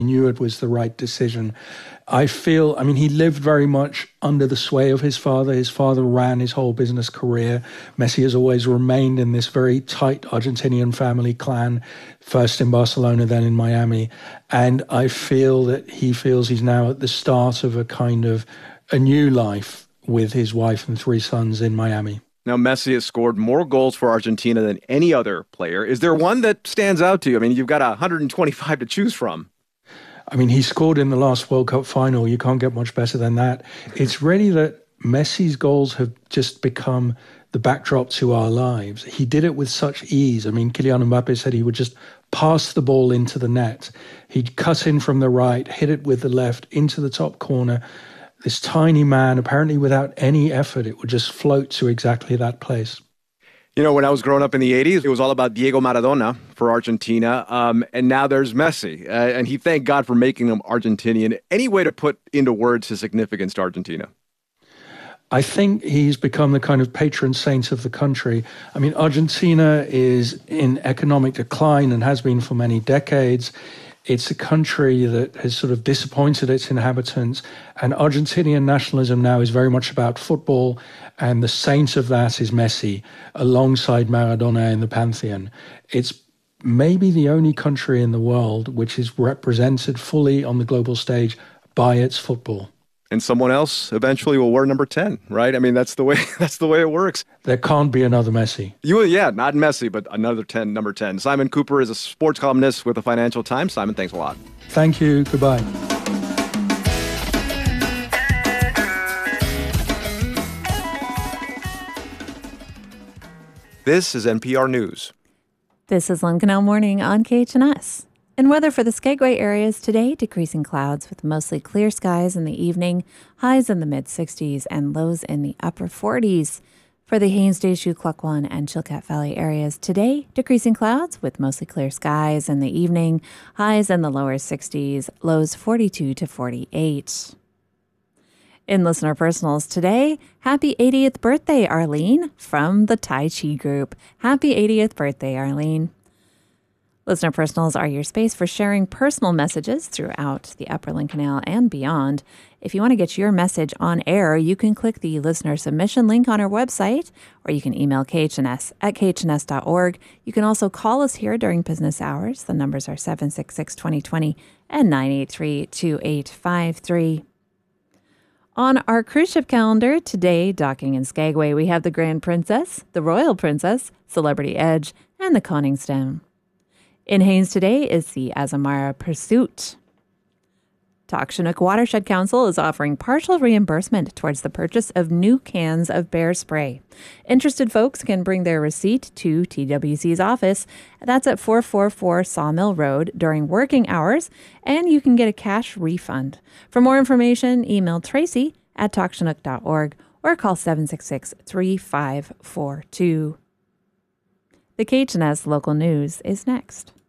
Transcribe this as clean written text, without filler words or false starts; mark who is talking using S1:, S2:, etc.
S1: He knew it was the right decision. He lived very much under the sway of his father. His father ran his whole business career. Messi has always remained in this very tight Argentinian family clan, first in Barcelona, then in Miami. And I feel that he feels he's now at the start of a new life with his wife and 3 sons in Miami.
S2: Now, Messi has scored more goals for Argentina than any other player. Is there one that stands out to you? I mean, you've got 125 to choose from.
S1: He scored in the last World Cup final. You can't get much better than that. It's really that Messi's goals have just become the backdrop to our lives. He did it with such ease. Kylian Mbappe said he would just pass the ball into the net. He'd cut in from the right, hit it with the left into the top corner. This tiny man, apparently without any effort, it would just float to exactly that place.
S2: You know, when I was growing up in the 80s, it was all about Diego Maradona for Argentina. And now there's Messi. And he thanked God for making him Argentinian. Any way to put into words his significance to Argentina?
S1: I think he's become the kind of patron saint of the country. Argentina is in economic decline and has been for many decades. It's a country that has sort of disappointed its inhabitants, and Argentinian nationalism now is very much about football, and the saint of that is Messi, alongside Maradona in the pantheon. It's maybe the only country in the world which is represented fully on the global stage by its football.
S2: And someone else eventually will wear number 10, right? That's the way it works.
S1: There can't be another Messi.
S2: Not Messi, but another 10, number 10. Simon Cooper is a sports columnist with the Financial Times. Simon, thanks a lot.
S1: Thank you. Goodbye.
S2: This is NPR News.
S3: This is Lynn Canal Morning on KHNS. And weather for the Skagway areas today, decreasing clouds with mostly clear skies in the evening, highs in the mid-60s and lows in the upper 40s. For the Haines, Deschutes, Klukwan, and Chilkat Valley areas today, decreasing clouds with mostly clear skies in the evening, highs in the lower 60s, lows 42 to 48. In Listener Personals today, happy 80th birthday, Arlene, from the Tai Chi Group. Happy 80th birthday, Arlene. Listener Personals are your space for sharing personal messages throughout the Upper Lynn Canal and beyond. If you want to get your message on air, you can click the listener submission link on our website, or you can email KHNS at khns.org. You can also call us here during business hours. The numbers are 766-2020 and 983-2853. On our cruise ship calendar today, docking in Skagway, we have the Grand Princess, the Royal Princess, Celebrity Edge, and the Conning Stone. In Haines today is the Azamara Pursuit. Takshunuk Watershed Council is offering partial reimbursement towards the purchase of new cans of bear spray. Interested folks can bring their receipt to TWC's office. That's at 444 Sawmill Road during working hours, and you can get a cash refund. For more information, email Tracy at takshunuk.org or call 766-3542. The KHNS Local News is next.